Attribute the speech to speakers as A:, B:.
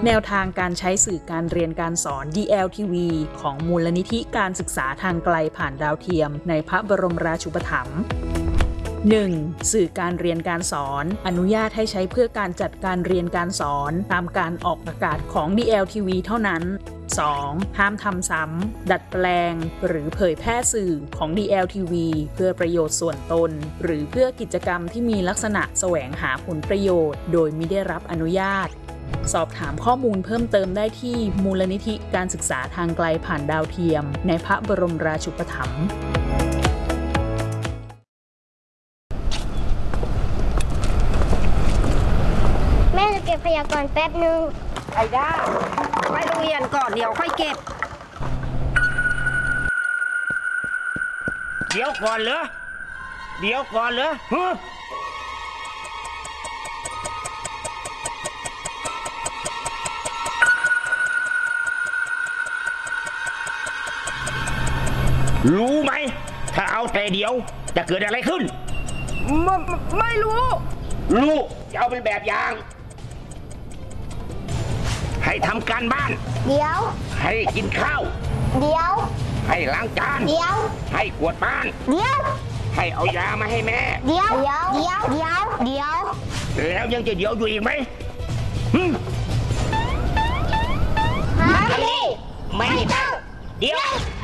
A: แนวทางการใช้สื่อการเรียนการสอน DLTV ของมูลนิธิการศึกษาทางไกลผ่านดาวเทียมในพระบรมราชูปถัมภ์ 1. สื่อการเรียนการสอนอนุญาตให้ใช้เพื่อการจัดการเรียนการสอนตามการออกอากาศของ DLTV เท่านั้น 2. ห้ามทำซ้ำดัดแปลงหรือเผยแพร่สื่อของ DLTV เพื่อประโยชน์ส่วนตนหรือเพื่อกิจกรรมที่มีลักษณะแสวงหาผลประโยชน์โดยมิได้รับอนุญาตสอบถามข้อมูลเพิ่มเติมได้ที่มูลนิธิการศึกษาทางไกลผ่านดาวเทียมในพระบรมราชูปถัมภ์
B: แม่จะเก็บขยะก่อนแป๊บนึง
C: ไอ้ด้าไปโรงเรียนก่อนเดี๋ยวค่อยเก็บ
D: เดี๋ยวก่อนเหรอรู้ไหมถ้าเอาแต่เดี๋ยวจะเกิดอะไรขึ้น
C: ไม่รู้
D: จะเอาเป็นแบบอย่างให้ทำการบ้าน
B: เดี๋ยว
D: ให้กินข้าว
B: เดี๋ยว
D: ให้ล้างจาน
B: เดี๋ยว
D: ให้กวาดบ้าน
B: เดี๋ยว
D: ให้เอายามาให้แม่
B: เดี๋ยว
D: แล้วยังจะเดี๋ยวอยู่อีกไหม
B: ไม่ต้อง
D: เดี๋ยว